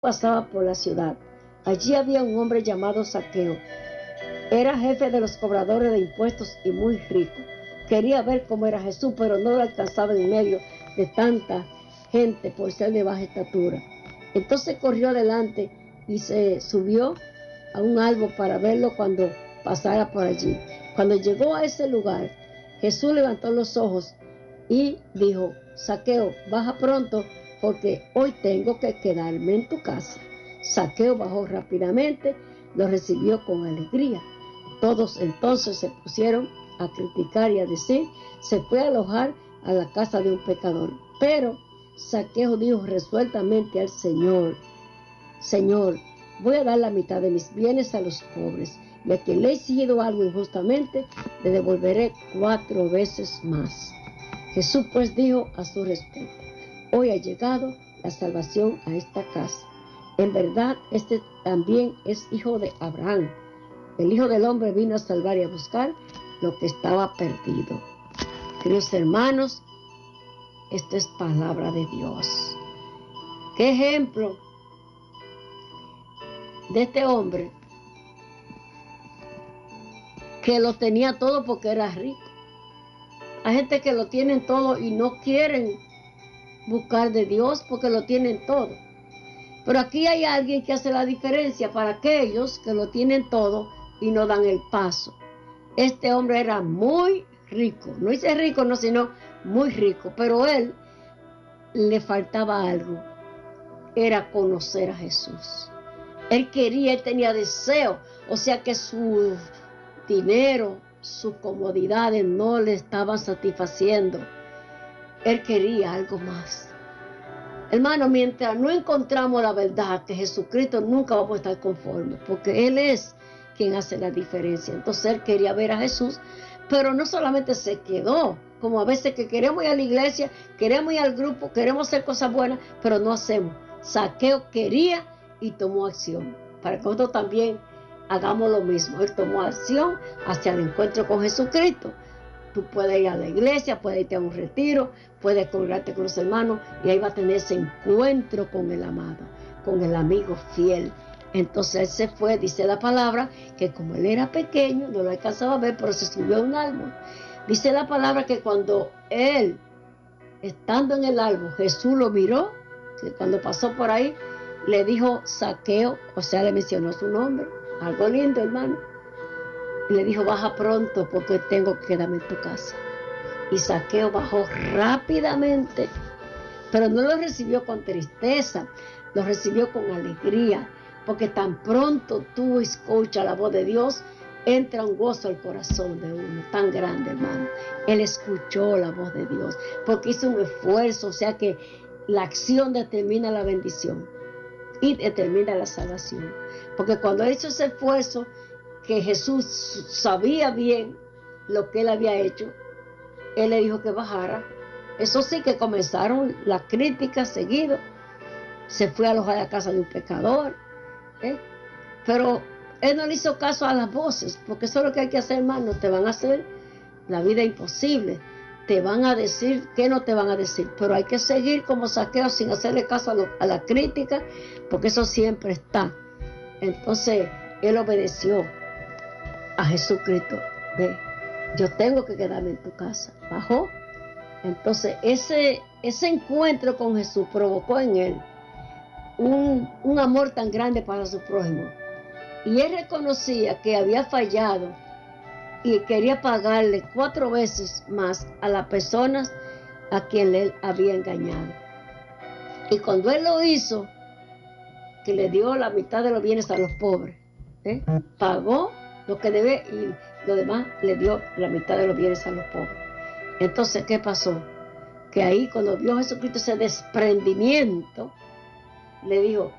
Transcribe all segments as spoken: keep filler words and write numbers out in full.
pasaba por la ciudad. Allí había un hombre llamado Zaqueo. Era jefe de los cobradores de impuestos y muy rico. Quería ver cómo era Jesús, pero no lo alcanzaba en medio de tanta gente por ser de baja estatura. Entonces corrió adelante y se subió a un árbol para verlo cuando pasara por allí. Cuando llegó a ese lugar, Jesús levantó los ojos y dijo: Zaqueo, baja pronto, porque hoy tengo que quedarme en tu casa. Zaqueo bajó rápidamente, lo recibió con alegría. Todos entonces se pusieron a criticar y a decir: se fue a alojar a la casa de un pecador. Pero Zaqueo dijo resueltamente al Señor: Señor, voy a dar la mitad de mis bienes a los pobres, y a quien le he exigido algo injustamente, le devolveré cuatro veces más. Jesús pues dijo a su respecto: hoy ha llegado la salvación a esta casa. En verdad, este también es hijo de Abraham. El Hijo del Hombre vino a salvar y a buscar lo que estaba perdido. Queridos hermanos, esta es palabra de Dios. ¿Qué ejemplo de este hombre que lo tenía todo porque era rico? Hay gente que lo tienen todo y no quieren buscar de Dios porque lo tienen todo. Pero aquí hay alguien que hace la diferencia para aquellos que lo tienen todo y no dan el paso. Este hombre era muy rico, no dice rico, no, sino muy rico, pero él le faltaba algo, era conocer a Jesús. Él quería, él tenía deseo, o sea que su dinero, sus comodidades no le estaban satisfaciendo. Él quería algo más. Hermano, mientras no encontramos la verdad que Jesucristo, nunca vamos a estar conformes, porque Él es quien hace la diferencia. Entonces él quería ver a Jesús, pero no solamente se quedó, como a veces que queremos ir a la iglesia, queremos ir al grupo, queremos hacer cosas buenas, pero no hacemos. Zaqueo quería y tomó acción, para que nosotros también hagamos lo mismo. Él tomó acción hacia el encuentro con Jesucristo. Tú puedes ir a la iglesia, puedes irte a un retiro, puedes congregarte con los hermanos y ahí va a tener ese encuentro con el amado, con el amigo fiel. Entonces él se fue, dice la palabra, que como él era pequeño, no lo alcanzaba a ver, pero se subió a un árbol. Dice la palabra que cuando él, estando en el árbol, Jesús lo miró, que cuando pasó por ahí, le dijo Zaqueo, o sea, le mencionó su nombre, algo lindo, hermano. Y le dijo: baja pronto porque tengo que quedarme en tu casa. Y Zaqueo bajó rápidamente, pero no lo recibió con tristeza, lo recibió con alegría, porque tan pronto tú escuchas la voz de Dios, entra un gozo al corazón de uno, tan grande, hermano. Él escuchó la voz de Dios, porque hizo un esfuerzo, o sea que la acción determina la bendición y determina la salvación. Porque cuando él hizo ese esfuerzo, que Jesús sabía bien lo que él había hecho, él le dijo que bajara. Eso sí, que comenzaron las críticas seguido. Se fue a alojar a la casa de un pecador, ¿eh? Pero él no le hizo caso a las voces, porque eso es lo que hay que hacer, hermano. Te van a hacer la vida imposible, te van a decir que no te van a decir, pero hay que seguir como Zaqueo sin hacerle caso a, lo, a la crítica, porque eso siempre está. Entonces él obedeció a Jesucristo. Ve, yo tengo que quedarme en tu casa. Bajó. Entonces ese, ese encuentro con Jesús provocó en él un, un amor tan grande para su prójimo. Y él reconocía que había fallado y quería pagarle cuatro veces más a las personas a quien él había engañado. Y cuando él lo hizo, que le dio la mitad de los bienes a los pobres, ¿eh? Pagó lo que debe y lo demás le dio la mitad de los bienes a los pobres. Entonces, ¿qué pasó? Que ahí, cuando vio a Jesucristo ese desprendimiento, le dijo: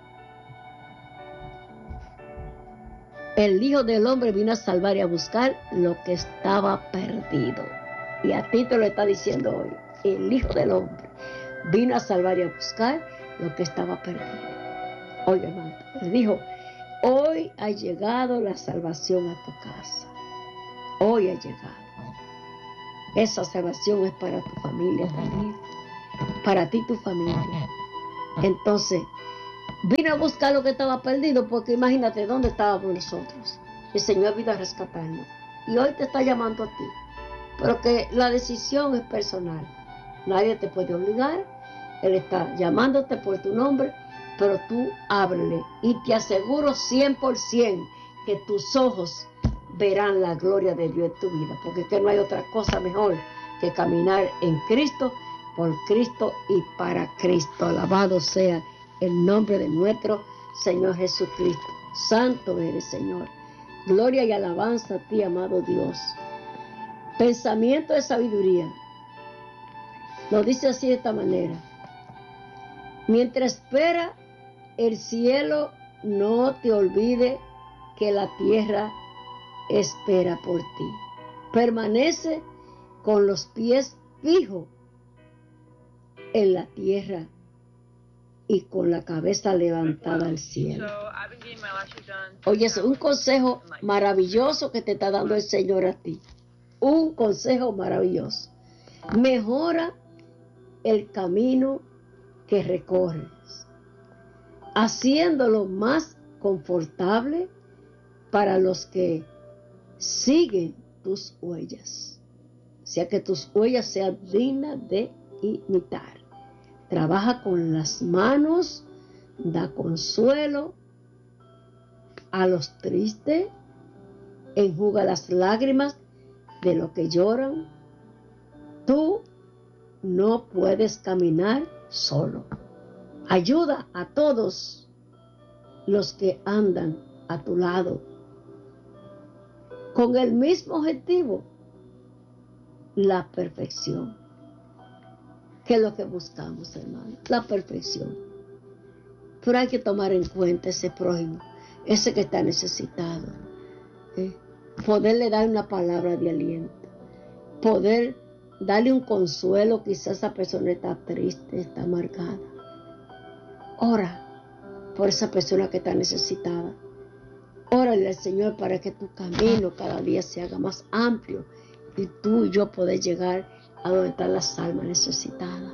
el Hijo del Hombre vino a salvar y a buscar lo que estaba perdido. Y a ti te lo está diciendo hoy: el Hijo del Hombre vino a salvar y a buscar lo que estaba perdido. Oye, hermano, le dijo: hoy ha llegado la salvación a tu casa. Hoy ha llegado. Esa salvación es para tu familia también. Para ti, tu familia. Entonces, Vino a buscar lo que estaba perdido, porque imagínate dónde estábamos nosotros. El Señor vino a rescatarnos. Y hoy te está llamando a ti. Pero que la decisión es personal. Nadie te puede obligar. Él está llamándote por tu nombre, pero tú ábrele. Y te aseguro cien por ciento que tus ojos verán la gloria de Dios en tu vida. Porque que no hay otra cosa mejor que caminar en Cristo, por Cristo y para Cristo. Alabado sea el nombre de nuestro Señor Jesucristo. Santo eres, Señor. Gloria y alabanza a ti, amado Dios. Pensamiento de sabiduría. Lo dice así de esta manera. Mientras espera el cielo, no te olvide que la tierra espera por ti. Permanece con los pies fijos en la tierra y con la cabeza levantada al cielo. Oye, es un consejo maravilloso que te está dando el Señor a ti. Un consejo maravilloso. Mejora el camino que recorres, haciéndolo más confortable para los que siguen tus huellas. O sea, que tus huellas sean dignas de imitar. Trabaja con las manos, da consuelo a los tristes, enjuga las lágrimas de los que lloran. Tú no puedes caminar solo. Ayuda a todos los que andan a tu lado con el mismo objetivo, la perfección. ¿Qué es lo que buscamos, hermano? La perfección. Pero hay que tomar en cuenta ese prójimo, ese que está necesitado. ¿eh? Poderle dar una palabra de aliento. Poder darle un consuelo. Quizás esa persona está triste, está amargada. Ora por esa persona que está necesitada. Órale al Señor para que tu camino cada día se haga más amplio y tú y yo poder llegar a donde están las almas necesitadas.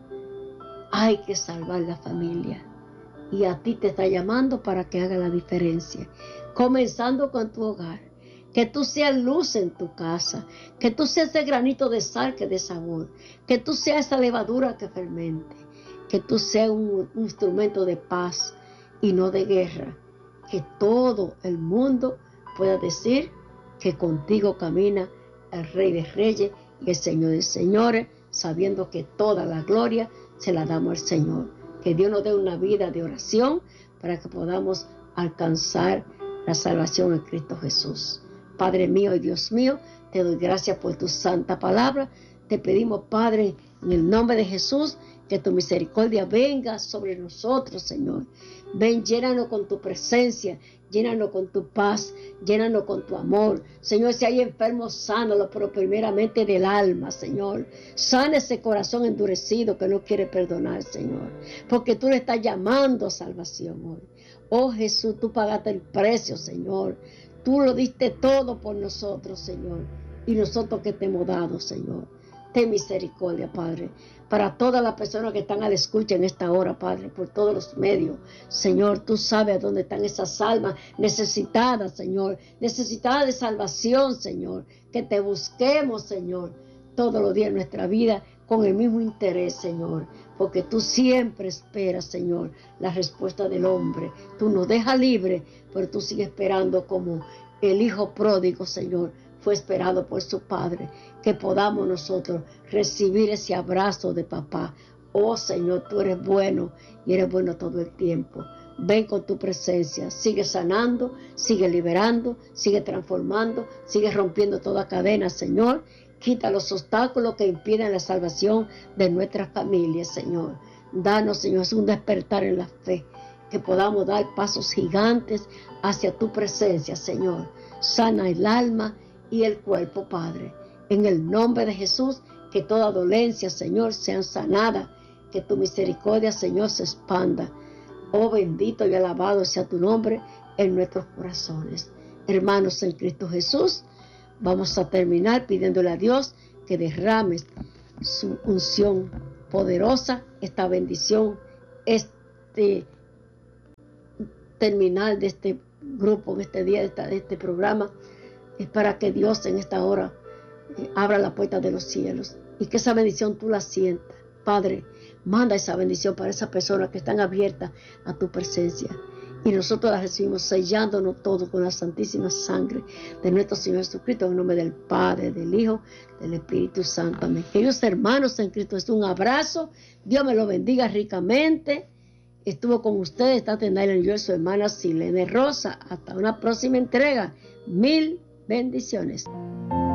Hay que salvar la familia y a ti te está llamando para que haga la diferencia, comenzando con tu hogar. Que tú seas luz en tu casa, que tú seas ese granito de sal que dé sabor, que tú seas esa levadura que fermente, que tú seas un, un instrumento de paz y no de guerra. Que todo el mundo pueda decir que contigo camina el Rey de Reyes y el Señor de Señores, sabiendo que toda la gloria se la damos al Señor. Que Dios nos dé una vida de oración para que podamos alcanzar la salvación en Cristo Jesús. Padre mío y Dios mío, te doy gracias por tu santa palabra. Te pedimos, Padre, en el nombre de Jesús, que tu misericordia venga sobre nosotros, Señor. Ven, llénanos con tu presencia, llénanos con tu paz, llénanos con tu amor. Señor, si hay enfermos, sánalo, pero primeramente del alma, Señor. Sana ese corazón endurecido que no quiere perdonar, Señor. Porque tú le estás llamando salvación hoy. Oh Jesús, tú pagaste el precio, Señor. Tú lo diste todo por nosotros, Señor. Y nosotros que te hemos dado, Señor. Ten misericordia, Padre, para todas las personas que están a la escucha en esta hora, Padre, por todos los medios. Señor, tú sabes dónde están esas almas necesitadas, Señor, necesitadas de salvación, Señor. Que te busquemos, Señor, todos los días de nuestra vida con el mismo interés, Señor, porque tú siempre esperas, Señor, la respuesta del hombre. Tú nos dejas libre, pero tú sigues esperando como el hijo pródigo, Señor, fue esperado por su padre, que podamos nosotros recibir ese abrazo de papá. Oh Señor, tú eres bueno y eres bueno todo el tiempo. Ven con tu presencia, sigue sanando, sigue liberando, sigue transformando, sigue rompiendo toda cadena, Señor. Quita los obstáculos que impiden la salvación de nuestras familias, Señor. Danos, Señor, un despertar en la fe, que podamos dar pasos gigantes hacia tu presencia, Señor. Sana el alma y el cuerpo, Padre. En el nombre de Jesús, que toda dolencia, Señor, sea sanada, que tu misericordia, Señor, se expanda. Oh, bendito y alabado sea tu nombre en nuestros corazones. Hermanos en Cristo Jesús, vamos a terminar pidiéndole a Dios que derrame su unción poderosa, esta bendición, este terminal de este grupo, en este día, de, esta, de este programa, es para que Dios en esta hora eh, abra la puerta de los cielos y que esa bendición tú la sientas. Padre, manda esa bendición para esas personas que están abiertas a tu presencia. Y nosotros la recibimos sellándonos todo con la santísima sangre de nuestro Señor Jesucristo, en nombre del Padre, del Hijo, del Espíritu Santo. Amén. Queridos hermanos en Cristo, es un abrazo. Dios me lo bendiga ricamente. Estuvo con ustedes, está Naila y yo, su hermana Silene Rosa. Hasta una próxima entrega. Mil bendiciones.